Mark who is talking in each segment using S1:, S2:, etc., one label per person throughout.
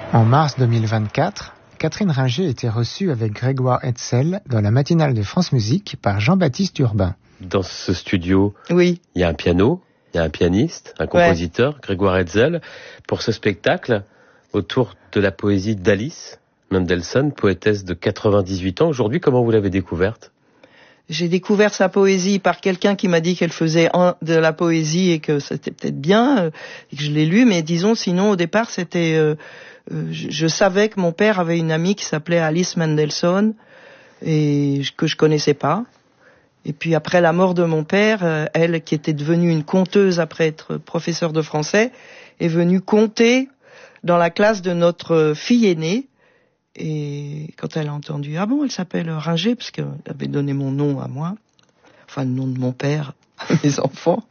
S1: En mars 2024, Catherine Ringer était reçue avec Grégoire Hetzel dans la matinale de France Musique par Jean-Baptiste Urbain.
S2: Dans ce studio,
S3: oui,
S2: il y a un piano, il y a un pianiste, un compositeur, Grégoire Hetzel, pour ce spectacle autour de la poésie d'Alice Mendelssohn, poétesse de 98 ans. Aujourd'hui, comment vous l'avez découverte ?
S3: J'ai découvert sa poésie par quelqu'un qui m'a dit qu'elle faisait de la poésie et que c'était peut-être bien, et que je l'ai lu, mais disons, sinon, au départ, c'était... je savais que mon père avait une amie qui s'appelait Alice Mendelssohn, et que je connaissais pas. Et puis après la mort de mon père, elle, qui était devenue une conteuse après être professeure de français, est venue conter dans la classe de notre fille aînée. Et quand elle a entendu, ah bon, elle s'appelle Ringer, parce qu'elle avait donné mon nom à moi, enfin le nom de mon père à mes enfants.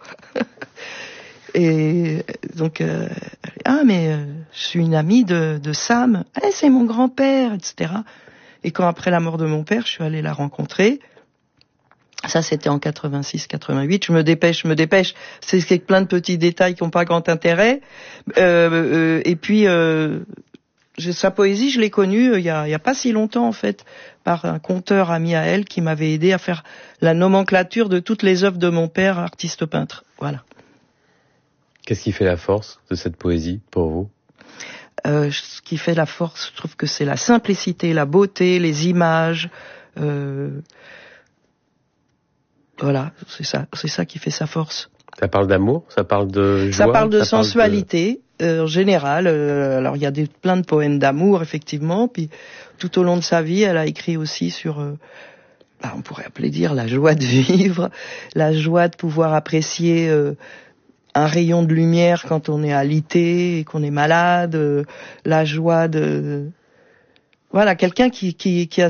S3: Et donc, je suis une amie de Sam, c'est mon grand-père, etc. Et quand après la mort de mon père, je suis allée la rencontrer. Ça, c'était en 86-88. Je me dépêche. C'est plein de petits détails qui n'ont pas grand intérêt. Et puis... sa poésie, je l'ai connue il y a pas si longtemps en fait, par un conteur ami à elle qui m'avait aidé à faire la nomenclature de toutes les œuvres de mon père, artiste peintre. Voilà.
S2: Qu'est-ce qui fait la force de cette poésie pour vous ?
S3: Ce qui fait la force, je trouve que c'est la simplicité, la beauté, les images. Voilà, c'est ça qui fait sa force.
S2: Ça parle d'amour, ça parle de joie,
S3: ça parle de sensualité. En général, alors il y a plein de poèmes d'amour effectivement, puis tout au long de sa vie, elle a écrit aussi sur, on pourrait dire la joie de vivre, la joie de pouvoir apprécier un rayon de lumière quand on est alité et qu'on est malade, la joie de, voilà, quelqu'un qui a